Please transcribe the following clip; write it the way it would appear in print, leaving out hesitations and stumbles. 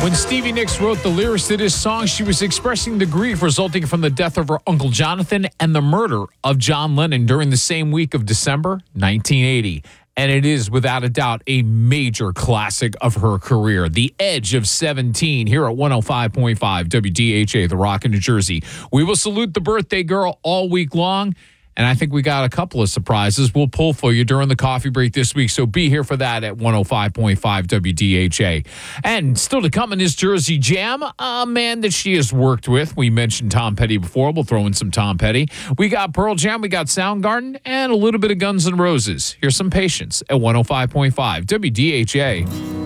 When Stevie Nicks wrote the lyrics to this song, she was expressing the grief resulting from the death of her Uncle Jonathan and the murder of John Lennon during the same week of December 1980. And it is, without a doubt, a major classic of her career. The Edge of 17 here at 105.5 WDHA, The Rock in New Jersey. We will salute the birthday girl all week long. And I think we got a couple of surprises we'll pull for you during the coffee break this week. So be here for that at 105.5 WDHA. And still to come in this Jersey Jam, a man that she has worked with. We mentioned Tom Petty before. We'll throw in some Tom Petty. We got Pearl Jam, we got Soundgarden, and a little bit of Guns N' Roses. Here's some Patience at 105.5 WDHA.